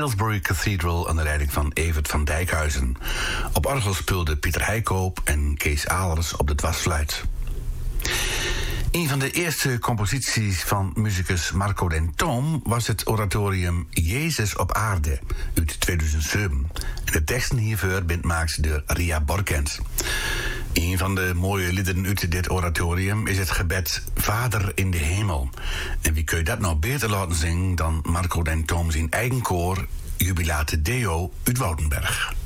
Salisbury Cathedral onder leiding van Evert van Dijkhuizen. Op orgel speelden Pieter Heikoop en Kees Alers op de dwarsfluit. Een van de eerste composities van muzikus Marco den Toom was het oratorium Jezus op aarde uit 2007. En de teksten hiervoor bent gemaakt door Ria Borkens. Een van de mooie liederen uit dit oratorium is het gebed Vader in de hemel. En wie kun je dat nou beter laten zingen dan Marco den Toom zijn eigen koor Jubilate Deo uit Woudenberg.